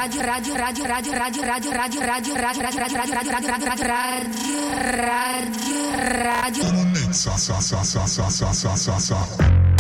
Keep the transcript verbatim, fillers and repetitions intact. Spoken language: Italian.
radio radio radio radio radio radio radio radio radio radio radio radio radio radio radio radio radio sa sa sa sa sa sa sa sa sa